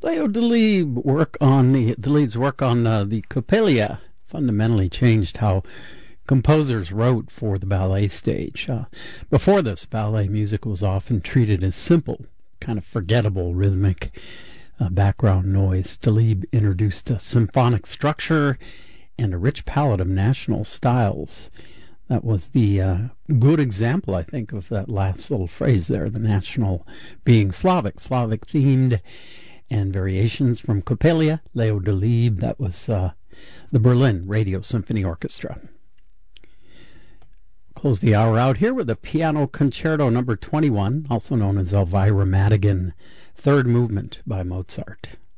Leo Delibes' work on the Coppelia fundamentally changed how composers wrote for the ballet stage. Before this, ballet music was often treated as simple, kind of forgettable rhythmic background noise. Delibes introduced a symphonic structure and a rich palette of national styles. That was the good example, I think, of that last little phrase there, the national being Slavic themed, and variations from Coppelia, Leo Delibes. That was the Berlin Radio Symphony Orchestra. Close the hour out here with a Piano Concerto number 21, also known as Elvira Madigan, third movement by Mozart.